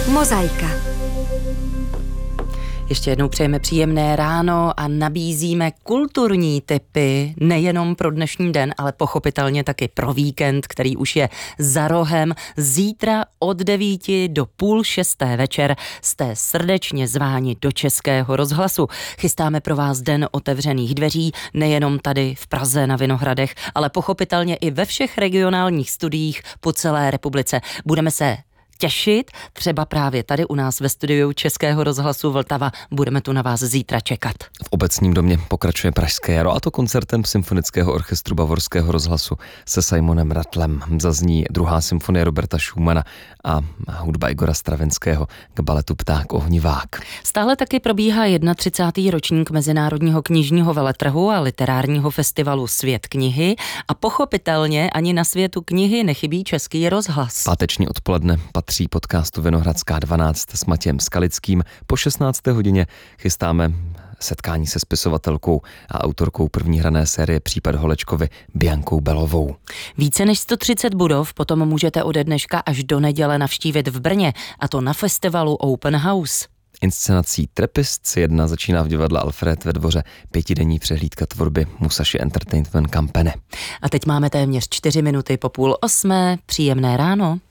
Mozaika. Ještě jednou přejeme příjemné ráno a nabízíme kulturní tipy nejenom pro dnešní den, ale pochopitelně taky pro víkend, který už je za rohem. Zítra od 9 do 5:30 večer jste srdečně zváni do Českého rozhlasu. Chystáme pro vás den otevřených dveří, nejenom tady v Praze na Vinohradech, ale pochopitelně i ve všech regionálních studiích po celé republice. Budeme se těšit, třeba právě tady u nás ve studiu Českého rozhlasu Vltava. Budeme tu na vás zítra čekat. V Obecním domě pokračuje Pražské jaro, a to koncertem Symfonického orchestru Bavorského rozhlasu se Simonem Rattlem. Zazní 2. symfonie Roberta Schumana a hudba Igora Stravinského k baletu Pták ohnivák. Stále taky probíhá 31. ročník Mezinárodního knižního veletrhu a literárního festivalu Svět knihy a pochopitelně ani na Světu knihy nechybí Český rozhlas. Páteční odpoledne patří podcastu Vinohradská 12 s Matějem Skalickým. Po 16. hodině chystáme setkání se spisovatelkou a autorkou první hrané série Případ Holečkovy Biankou Belovou. Více než 130 budov potom můžete ode dneška až do neděle navštívit v Brně, a to na festivalu Open House. Inscenací Trepist 1 začíná v divadle Alfred ve Dvoře 5denní přehlídka tvorby Musashi Entertainment Company. A teď máme téměř 4 minuty po 7:30. Příjemné ráno.